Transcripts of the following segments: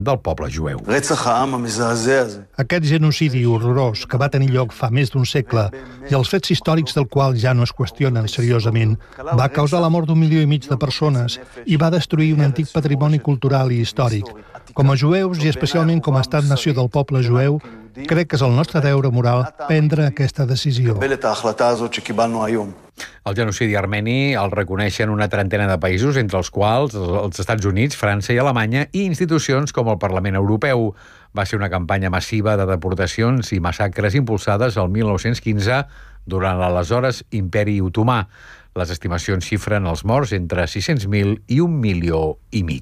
del poble jueu. Aquest genocidi horrorós que va tenir lloc fa més d'un segle i els fets històrics del qual ja no es qüestionen seriosament va causar la mort d'1,5 milió de persones i va destruir un antic patrimoni cultural i històric. Com a jueus i especialment com a estat-nació del poble jueu, crec que és el nostre deure moral prendre aquesta decisió. El genocidi armeni el reconeixen una trentena de països, entre els quals els Estats Units, França i Alemanya, i institucions com el Parlament Europeu. Va ser una campanya massiva de deportacions i massacres impulsades el 1915 durant l'aleshores Imperi Otomà. Les estimacions xifren els morts entre 600.000 i 1,5 milions.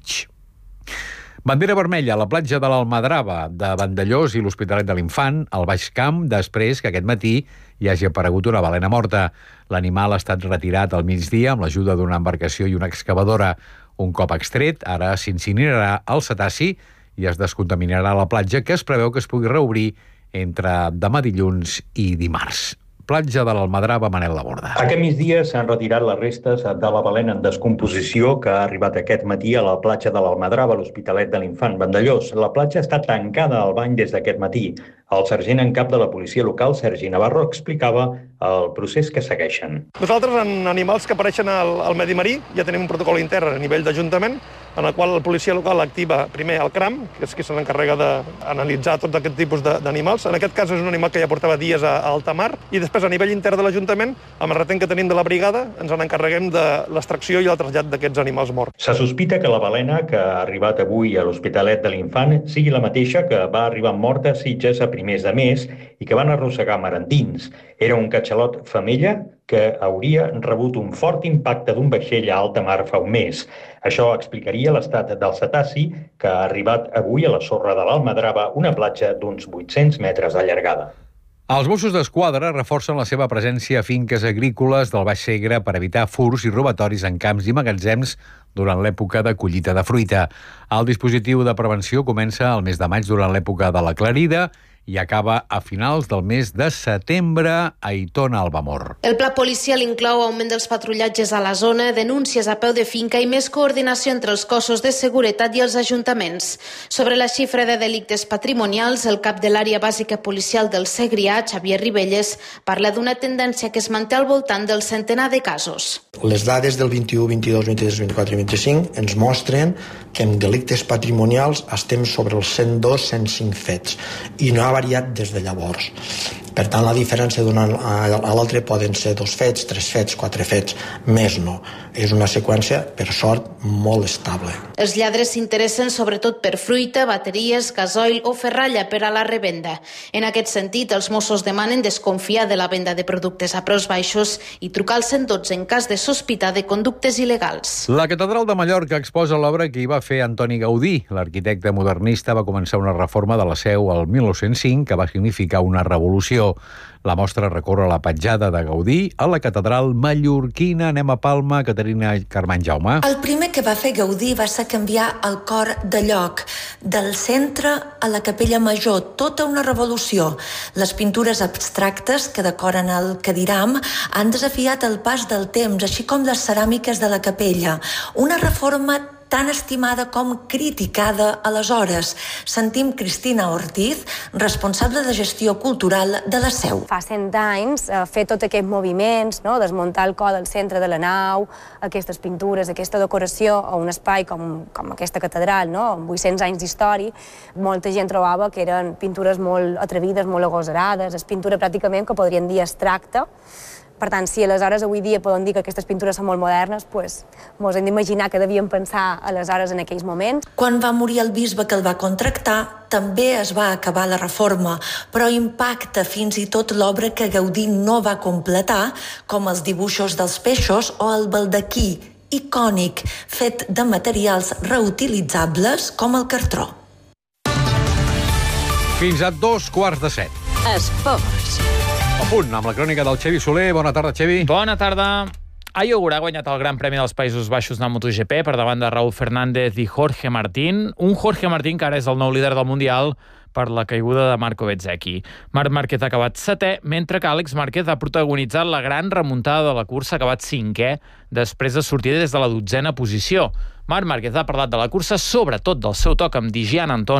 Bandera vermella a la platja de l'Almadrava, de Vandellòs i l'Hospitalet de l'Infant, al Baix Camp, després que aquest matí hi hagi aparegut una balena morta. L'animal ha estat retirat al migdia amb l'ajuda d'una embarcació i una excavadora. Un cop extret, ara s'incinerarà el cetaci i es descontaminarà la platja, que es preveu que es pugui reobrir entre demà dilluns i dimarts. Platja de l'Almadrava, Manel Laborda. Aquest migdia s'han retirat les restes de la balena en descomposició que ha arribat aquest matí a la platja de l'Almadrava, a l'Hospitalet de l'Infant, Vandellòs. La platja està tancada al bany des d'aquest matí. El sergent en cap de la policia local, Sergi Navarro, explicava el procés que segueixen. Nosaltres, en animals que apareixen al medi marí, ja tenim un protocol intern a nivell d'Ajuntament, en el qual la policia local activa primer el CRAM, que és qui se n'encarrega d'analitzar tot aquest tipus d'animals. En aquest cas és un animal que ja portava dies a alta mar, i després a nivell intern de l'Ajuntament, amb el retent que tenim de la brigada, ens n'encarreguem de l'extracció i el trasllat d'aquests animals morts. Se sospita que la balena que ha arribat avui a l'Hospitalet de l'Infant sigui la mateixa que va arribar morta a Sitges a primers de mes i que van arrossegar mar endins. Era un catxalot femella que hauria rebut un fort impacte d'un vaixell a alta mar fa un mes. Això explicaria l'estat del cetaci, que ha arribat avui a la sorra de l'Almadrava, una platja d'uns 800 metres de llargada. Els Mossos d'Esquadra reforcen la seva presència a finques agrícoles del Baix Segre per evitar furts i robatoris en camps i magatzems durant l'època de collita de fruita. El dispositiu de prevenció comença el mes de maig durant l'època de la clarida i acaba a finals del mes de setembre a Aitona, Albamor. El pla policial inclou augment dels patrullatges a la zona, denúncies a peu de finca i més coordinació entre els cossos de seguretat i els ajuntaments. Sobre la xifra de delictes patrimonials, el cap de l'àrea bàsica policial del Segrià, Xavier Ribelles, parla d'una tendència que es manté al voltant del centenar de casos. Les dades del 21, 22, 23, 24 i 25 ens mostren que en delictes patrimonials estem sobre els 102-105 fets i no ha variat des de llavors. Per tant, la diferència d'un any a l'altre poden ser 2 fets, 3 fets, 4 fets, més no. És una seqüència, per sort, molt estable. Els lladres s'interessen sobretot per fruita, bateries, gasoil o ferralla per a la revenda. En aquest sentit, els Mossos demanen desconfiar de la venda de productes a preus baixos i trucar al 112 en cas de sospitar de conductes il·legals. La Catedral de Mallorca exposa l'obra que hi va fer Antoni Gaudí. L'arquitecte modernista va començar una reforma de la seu al 1905 que va significar una revolució. La mostra recorre la petjada de Gaudí a la catedral mallorquina. Anem a Palma, Caterina Carmany Jaume. El primer que va fer Gaudí va ser canviar el cor de lloc, del centre a la capella major, tota una revolució. Les pintures abstractes que decoren el cadiram han desafiat el pas del temps, així com les ceràmiques de la capella. Una reforma tan estimada com criticada aleshores. Sentim Cristina Ortiz, responsable de gestió cultural de la Seu. Fa 100 anys, fer tots aquests moviments, desmuntar el cor del centre de la nau, aquestes pintures, aquesta decoració a un espai com aquesta catedral, amb 800 anys d'història, molta gent trobava que eren pintures molt atrevides, molt agosarades, és pintura pràcticament que podríem dir abstracta. Per tant, si aleshores avui dia podem dir que aquestes pintures són molt modernes, doncs ens hem d'imaginar que devíem pensar aleshores en aquells moments. Quan va morir el bisbe que el va contractar, també es va acabar la reforma, però impacta fins i tot l'obra que Gaudí no va completar, com els dibuixos dels peixos o el baldaquí icònic, fet de materials reutilitzables com el cartró. Fins a 7:15. Esports. A punt, amb la crònica del Xevi Soler. Bona tarda, Xevi. Bona tarda. Ayogura ha guanyat el Gran Premi dels Països Baixos de MotoGP per davant de Raúl Fernández i Jorge Martín. Un Jorge Martín que ara és el nou líder del Mundial per la caiguda de Marco Bezzecchi. Marc Márquez ha acabat 7è, mentre que Àlex Márquez ha protagonitzat la gran remuntada de la cursa, ha acabat 5è, després de sortir des de la 12a posició. Marc Márquez ha parlat de la cursa, sobretot del seu toc amb Dijan Anton